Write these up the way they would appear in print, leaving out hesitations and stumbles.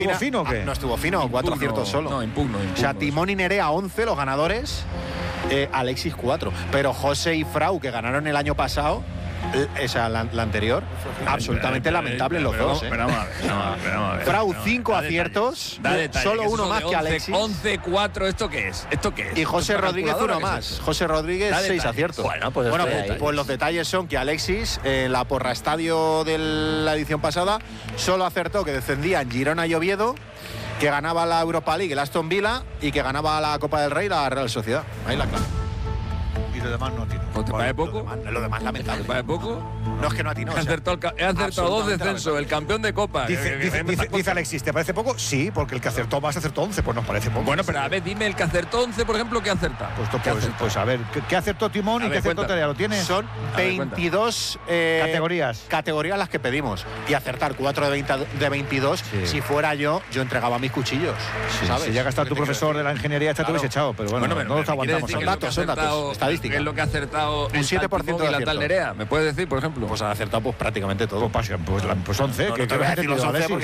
¿Estuvo fino o qué? No estuvo fino, 4 aciertos solo. No, impugno. O sea, Timón y Nerea 11, los ganadores, Alexis 4. Pero José y Frau, que ganaron el año pasado, esa, la anterior, absolutamente lamentable los dos. Frau, 5 aciertos, solo uno más que Alexis. 11-4, ¿esto qué es? Y José Rodríguez uno más. José Rodríguez 6 aciertos. Bueno, pues los detalles son que Alexis, en la porra estadio de la edición pasada, solo acertó que descendían Girona y Oviedo, que ganaba la Europa League el Aston Villa y que ganaba la Copa del Rey la Real Sociedad. Ahí la clave. Y lo demás no tiene. ¿Te parece poco? Lo demás lamentable. ¿Te parece poco? No es que no atinó. He acertado 2 descensos, el campeón de Copa. Dice Alexis, ¿te parece poco? Sí, porque el que acertó más acertó 11, pues nos parece poco. Bueno, pero a ver, dime el que acertó 11, por ejemplo, ¿qué acerta? Pues a ver, ¿qué acertó Timón y qué acertó Nerea? ¿Lo tienes? Son 22 categorías las que pedimos. Y acertar 4 de 22, sí. Si fuera yo entregaba mis cuchillos. Sí, ¿sabes? Si llega a estar tu profesor de la ingeniería, te hubiese echado, pero bueno, no los aguantamos. Son datos, estadísticas. ¿Qué es lo que ha acertado un 7% de la tal Nerea? ¿Me puedes decir, por ejemplo? Pues han acertado prácticamente todo. Pues 11. No te voy a decir los 11 porque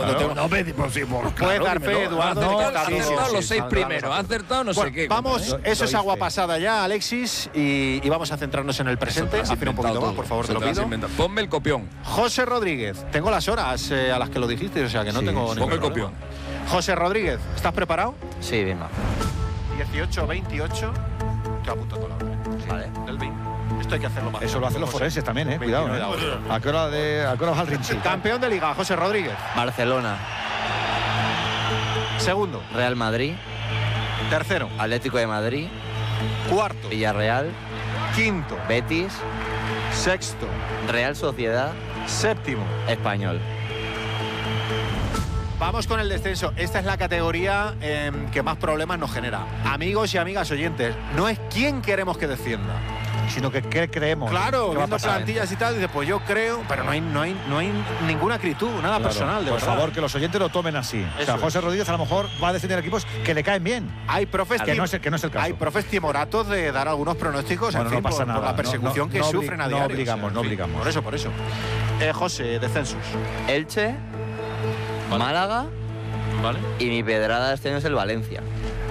puede dar fe, Eduardo. Ha acertado los 6 primeros. Ha acertado no sé qué. Vamos, eso es agua pasada ya, Alexis, y vamos a centrarnos en el presente. Afina un poquito más, por favor, te lo pido. Ponme el copión. José Rodríguez, tengo las horas a las que lo dijiste, o sea que no tengo ningún Ponme el problema. copión. José Rodríguez, ¿estás preparado? Sí, venga. 18-28. Te apunto toda la hora. Vale. Del 20. Esto hay que hacerlo más. Eso lo hacen los forenses también, cuidado. ¿A qué hora vas al Rinchi? Campeón de Liga, José Rodríguez. Barcelona. Segundo. Real Madrid. Tercero. Atlético de Madrid. Cuarto. Villarreal. Quinto. Betis. Sexto. Real Sociedad. Séptimo. Español. Vamos con el descenso. Esta es la categoría que más problemas nos genera. Amigos y amigas oyentes, no es quién queremos que descienda, sino que qué creemos. Claro, viendo plantillas y tal, dice, pues yo creo, pero no hay ninguna acritud, nada personal, de por verdad. favor, que los oyentes lo tomen así. Eso o sea, José Rodríguez a lo mejor va a descender equipos que le caen bien. Hay profes que no es el caso. Hay profes timoratos de dar algunos pronósticos, bueno, en fin, no pasa nada. por la persecución que sufren a diario. No obligamos. Por eso. José, descensos. Elche. Vale. Málaga. Vale. Y mi pedrada este año es el Valencia.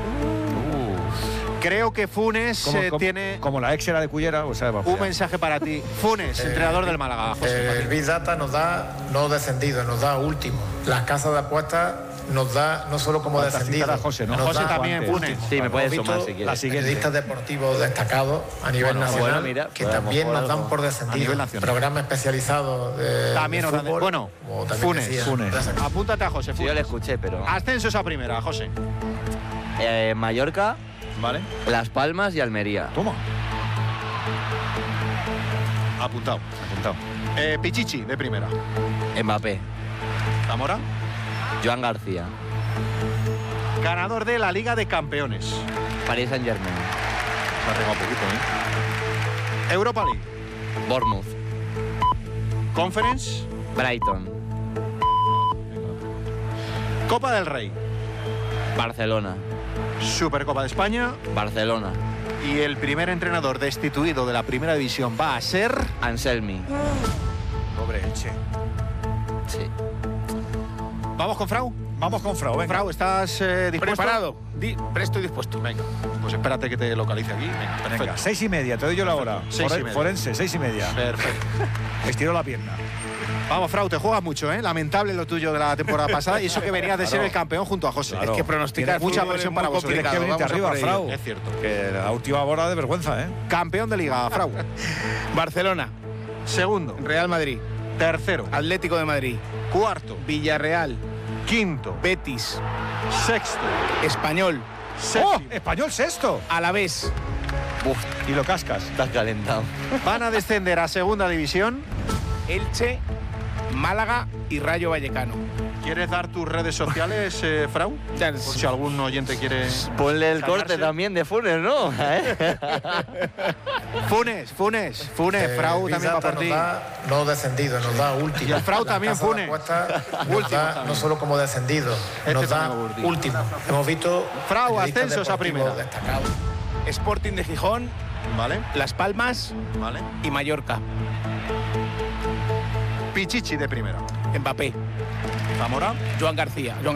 Creo que Funes tiene... Como la ex era de Cullera, o sea... Un mensaje para ti. Funes, entrenador del Málaga. José, el Big Data nos da no descendido, nos da último. Las casas de apuestas nos da no solo como descendido. José, ¿no? José también, Funes. Sí, me puedes sumar si quieres. Periodistas deportivos destacados a nivel nacional, mira, que también nos dan por descendido. Programa especializado de también nos dan. Bueno, Funes. Apúntate a José. Sí, yo le escuché, pero... Ascensos a primera, José. Mallorca, vale. Las Palmas y Almería. Toma. Apuntado. Pichichi, de primera. Mbappé. Zamora. Joan García. Ganador de la Liga de Campeones. Paris Saint-Germain. Me ha regado un poquito, Europa League. Bournemouth. Conference. Brighton. Copa del Rey. Barcelona. Supercopa de España. Barcelona. Y el primer entrenador destituido de la primera división va a ser... Anselmi. Pobre Elche. Sí. ¿Vamos con Frau? Vamos con Frau, venga. Frau, ¿estás dispuesto? Preparado. Presto y dispuesto. Venga, pues espérate que te localice aquí. Venga, 6:30, te doy yo la hora. 6:30. Forense, 6:30. Perfecto. Estiró la pierna. Vamos, Frau, te juegas mucho, ¿eh? Lamentable lo tuyo de la temporada pasada y eso que venías de ser el campeón junto a José. Claro. Es que pronosticar mucha presión para vosotros. Tienes que venirte arriba, Frau. Es cierto. Que la última hora de vergüenza, ¿eh? Campeón de Liga, Frau. Barcelona. Segundo. Real Madrid. Tercero. Atlético de Madrid. Cuarto. Villarreal. Quinto. Betis. Sexto. Español. Séptimo. Español sexto. Alavés. Uf, Y lo cascas. estás calentado. Van a descender a segunda división. Elche. Málaga y Rayo Vallecano. ¿Quieres dar tus redes sociales, Frau? Ya, Por si algún oyente quiere... Ponle el Callarse. corte también de Funes, ¿no? Funes, Frau también va por ti. Nos da no descendido, nos da último. Y el Frau Las también, casas de Funes. apuestas nos Último da también. no solo como descendido, nos da también va por ti. último. Hemos visto Frau, periodistas ascensos a deportivos primera. destacados. Sporting de Gijón. Vale, Las Palmas vale. y Mallorca. Pichichi de primera. Mbappé. Zamora. Joan García.